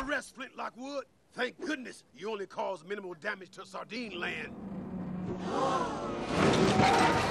Under arrest, Flint Lockwood. Thank goodness you only caused minimal damage to Sardine Land.